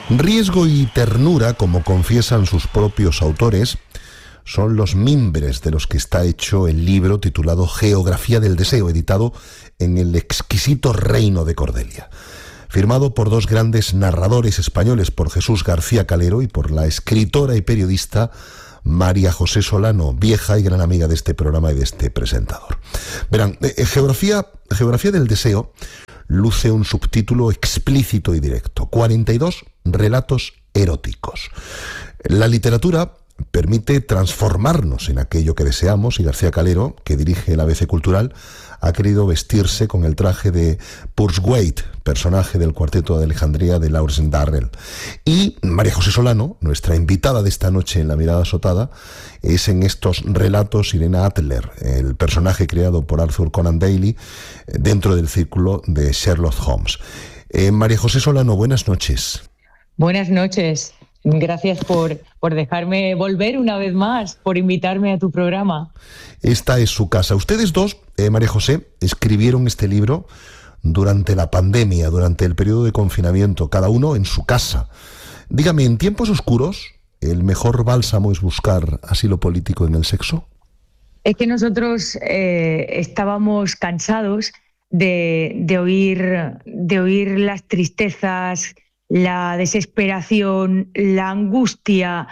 Riesgo y ternura, como confiesan sus propios autores, son los mimbres de los que está hecho el libro titulado Geografía del Deseo, editado en el exquisito Reino de Cordelia. Firmado por dos grandes narradores españoles, por Jesús García Calero y por la escritora y periodista María José Solano, vieja y gran amiga de este programa y de este presentador. Verán, Geografía del Deseo luce un subtítulo explícito y directo: 42 relatos eróticos. La literatura permite transformarnos en aquello que deseamos, y García Calero, que dirige el ABC Cultural, ha querido vestirse con el traje de Pursewaite, personaje del Cuarteto de Alejandría de Lawrence Darrell. Y María José Solano, nuestra invitada de esta noche en La Mirada Azotada, es en estos relatos Irena Adler, el personaje creado por Arthur Conan Doyle dentro del círculo de Sherlock Holmes. María José Solano, buenas noches. Buenas noches. Gracias por dejarme volver una vez más, por invitarme a tu programa. Esta es su casa. Ustedes dos, María José, escribieron este libro durante la pandemia, durante el periodo de confinamiento, cada uno en su casa. Dígame, ¿en tiempos oscuros el mejor bálsamo es buscar asilo político en el sexo? Es que nosotros estábamos cansados de oír las tristezas, la desesperación, la angustia.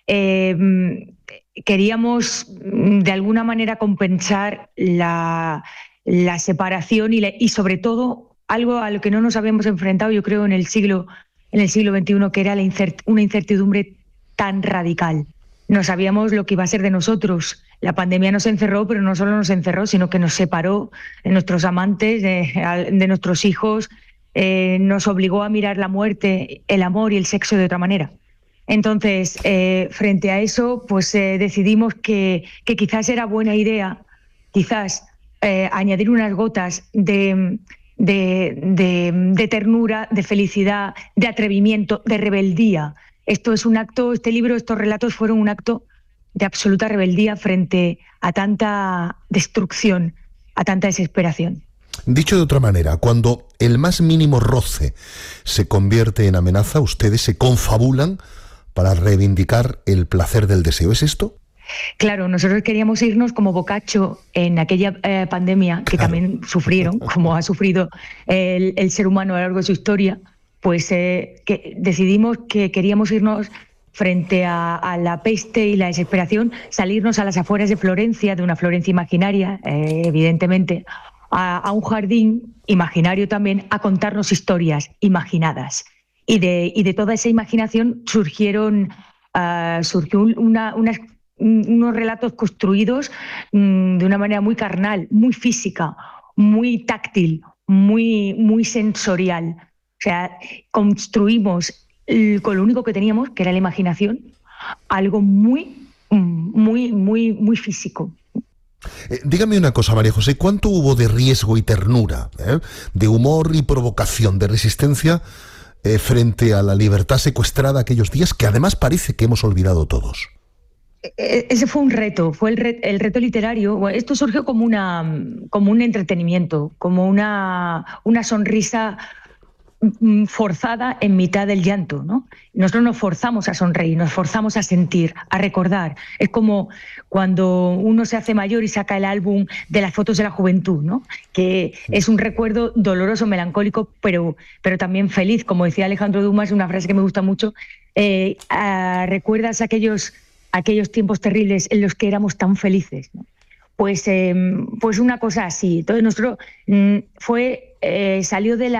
Queríamos de alguna manera compensar la separación y sobre todo algo a lo que no nos habíamos enfrentado, yo creo, en el siglo XXI, que era una incertidumbre tan radical. No sabíamos lo que iba a ser de nosotros. La pandemia nos encerró, pero no solo nos encerró, sino que nos separó de nuestros amantes, de nuestros hijos. Nos obligó a mirar la muerte, el amor y el sexo de otra manera. Entonces, frente a eso, pues decidimos que quizás era buena idea, añadir unas gotas de ternura, de felicidad, de atrevimiento, de rebeldía. Este libro, estos relatos fueron un acto de absoluta rebeldía frente a tanta destrucción, a tanta desesperación. Dicho de otra manera, cuando el más mínimo roce se convierte en amenaza, ustedes se confabulan para reivindicar el placer del deseo. ¿Es esto? Claro, nosotros queríamos irnos como Boccaccio en aquella pandemia que también sufrieron, como ha sufrido el ser humano a lo largo de su historia, pues que decidimos que queríamos irnos frente a la peste y la desesperación, salirnos a las afueras de Florencia, de una Florencia imaginaria, evidentemente, a un jardín imaginario también, a contarnos historias imaginadas. Y de toda esa imaginación surgió unos relatos construidos de una manera muy carnal, muy física, muy táctil, muy sensorial. O sea, construimos con lo único que teníamos, que era la imaginación, algo muy físico. Dígame una cosa, María José, ¿cuánto hubo de riesgo y ternura, de humor y provocación, de resistencia frente a la libertad secuestrada aquellos días que además parece que hemos olvidado todos? Ese fue un reto, fue el reto literario. Bueno, esto surgió como un entretenimiento, como una sonrisa forzada en mitad del llanto, ¿no? Nosotros nos forzamos a sonreír, nos forzamos a sentir, a recordar. Es como cuando uno se hace mayor y saca el álbum de las fotos de la juventud, ¿no? Que es un recuerdo doloroso, melancólico, pero también feliz. Como decía Alejandro Dumas, una frase que me gusta mucho, ¿recuerdas aquellos tiempos terribles en los que éramos tan felices, ¿no? Pues una cosa así. Entonces nosotros salió del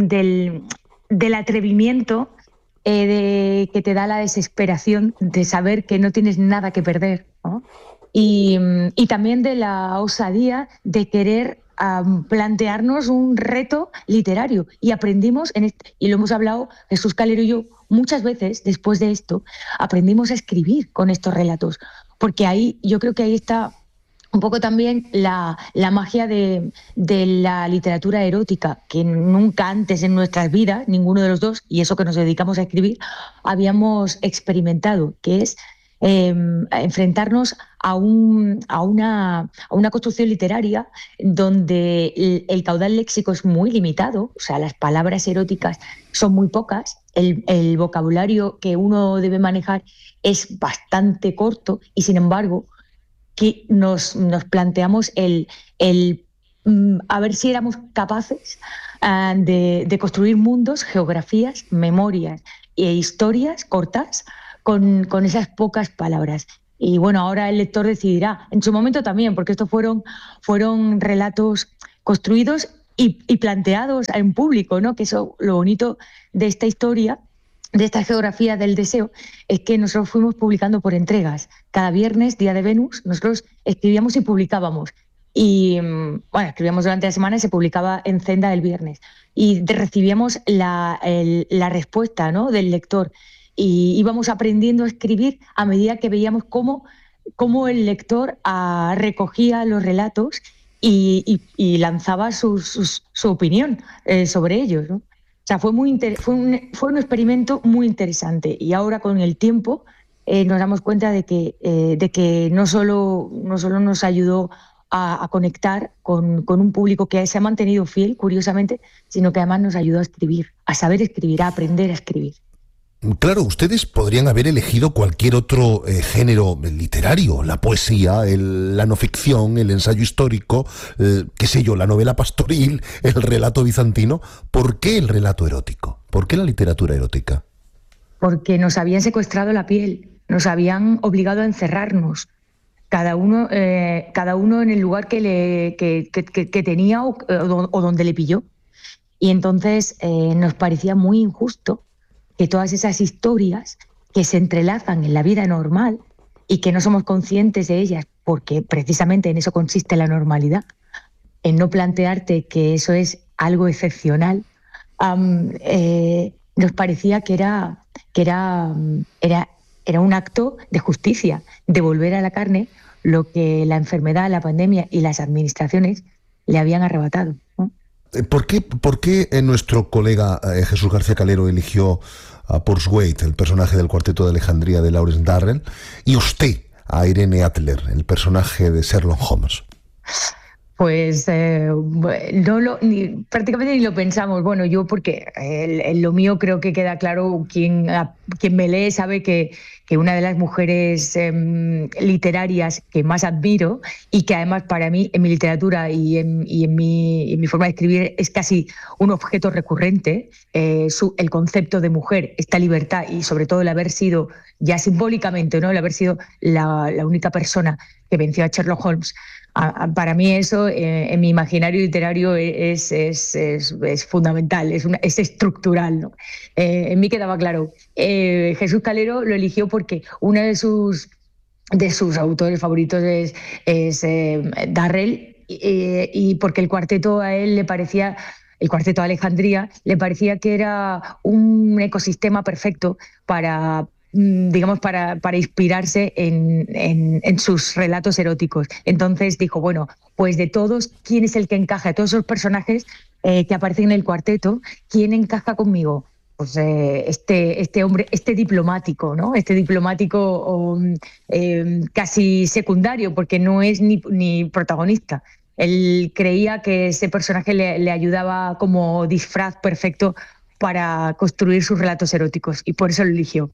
atrevimiento que te da la desesperación de saber que no tienes nada que perder, ¿no? Y también de la osadía de querer plantearnos un reto literario. Y aprendimos, y lo hemos hablado Jesús Calero y yo muchas veces después de esto, aprendimos a escribir con estos relatos. Porque yo creo que ahí está un poco también la magia de la literatura erótica, que nunca antes en nuestras vidas, ninguno de los dos, y eso que nos dedicamos a escribir, habíamos experimentado, que es enfrentarnos a una construcción literaria donde el caudal léxico es muy limitado, o sea, las palabras eróticas son muy pocas, el vocabulario que uno debe manejar es bastante corto y, sin embargo, que nos planteamos a ver si éramos capaces de construir mundos, geografías, memorias e historias cortas con esas pocas palabras. Y bueno, ahora el lector decidirá. En su momento también, porque estos fueron relatos construidos y planteados en público, ¿no? Que eso, lo bonito de esta historia, de esta geografía del deseo, es que nosotros fuimos publicando por entregas. Cada viernes, día de Venus, nosotros escribíamos y publicábamos. Y bueno, escribíamos durante la semana y se publicaba en Zenda el viernes. Y recibíamos la respuesta, ¿no?, del lector. Y íbamos aprendiendo a escribir a medida que veíamos cómo el lector recogía los relatos y lanzaba su opinión sobre ellos, ¿no? O sea, fue un experimento muy interesante, y ahora con el tiempo nos damos cuenta de que no solo nos ayudó a conectar con un público que se ha mantenido fiel, curiosamente, sino que además nos ayudó a escribir, a saber escribir, a aprender a escribir. Claro, ustedes podrían haber elegido cualquier otro género literario, la poesía, la no ficción, el ensayo histórico, qué sé yo, la novela pastoril, el relato bizantino. ¿Por qué el relato erótico? ¿Por qué la literatura erótica? Porque nos habían secuestrado la piel, nos habían obligado a encerrarnos, cada uno en el lugar que tenía o donde le pilló. Y entonces nos parecía muy injusto que todas esas historias que se entrelazan en la vida normal y que no somos conscientes de ellas, porque precisamente en eso consiste la normalidad, en no plantearte que eso es algo excepcional, nos parecía que era un acto de justicia, devolver a la carne lo que la enfermedad, la pandemia y las administraciones le habían arrebatado, ¿no? ¿Por qué nuestro colega Jesús García Calero eligió a Portswaite, el personaje del Cuarteto de Alejandría de Lawrence Darrell, y usted a Irene Adler, el personaje de Sherlock Holmes? Pues prácticamente ni lo pensamos. Bueno, yo porque en lo mío creo que queda claro, quien me lee sabe que una de las mujeres literarias que más admiro, y que además para mí en mi literatura y en mi forma de escribir es casi un objeto recurrente, el concepto de mujer, esta libertad, y sobre todo el haber sido, ya simbólicamente, ¿no?, el haber sido la única persona que venció a Sherlock Holmes. Para mí eso, en mi imaginario literario, es fundamental, es estructural, ¿no? En mí quedaba claro. Jesús Calero lo eligió porque uno de sus autores favoritos es Darrell, y porque el cuarteto a él le parecía, el Cuarteto de Alejandría, le parecía que era un ecosistema perfecto para inspirarse en sus relatos eróticos. Entonces dijo, bueno, pues de todos, ¿quién es el que encaja? De todos esos personajes que aparecen en el cuarteto, ¿quién encaja conmigo? Pues este hombre, este diplomático, ¿no? Este diplomático casi secundario, porque no es ni protagonista. Él creía que ese personaje le ayudaba como disfraz perfecto para construir sus relatos eróticos, y por eso lo eligió.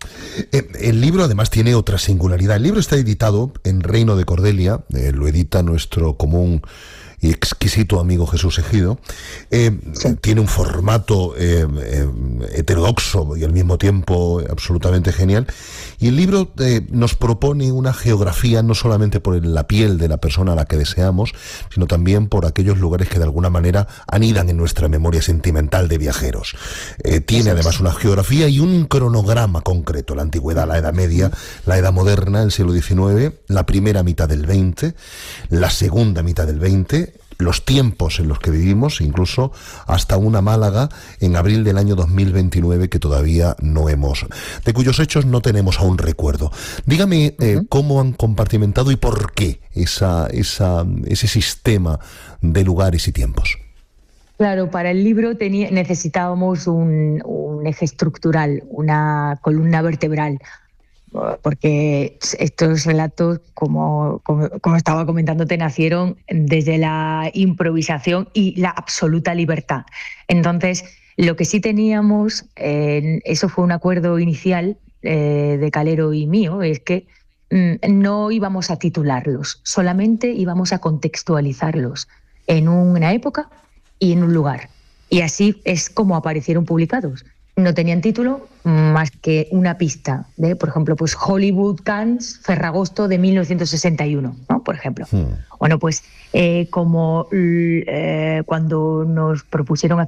El libro además tiene otra singularidad. El libro está editado en Reino de Cordelia, lo edita nuestro común y exquisito amigo Jesús Ejido. Sí. Tiene un formato heterodoxo y al mismo tiempo absolutamente genial. Y el libro nos propone una geografía no solamente por la piel de la persona a la que deseamos, sino también por aquellos lugares que de alguna manera anidan en nuestra memoria sentimental de viajeros. Tiene además una geografía y un cronograma concreto: la antigüedad, la Edad Media, la Edad Moderna, el siglo XIX, la primera mitad del XX, la segunda mitad del XX, los tiempos en los que vivimos, incluso hasta una Málaga en abril del año 2029 que todavía de cuyos hechos no tenemos aún recuerdo. Dígame cómo han compartimentado y por qué ese sistema de lugares y tiempos. Claro, para el libro necesitábamos un eje estructural, una columna vertebral, porque estos relatos, como estaba comentándote, nacieron desde la improvisación y la absoluta libertad. Entonces, Lo que sí teníamos, eso fue un acuerdo inicial de Calero y mío, es que no íbamos a titularlos, solamente íbamos a contextualizarlos en una época y en un lugar. Y así es como aparecieron publicados. No tenían título más que una pista de, por ejemplo, pues Hollywood, Cannes, Ferragosto de 1961, ¿no? Por ejemplo. Bueno, pues como cuando nos propusieron hacer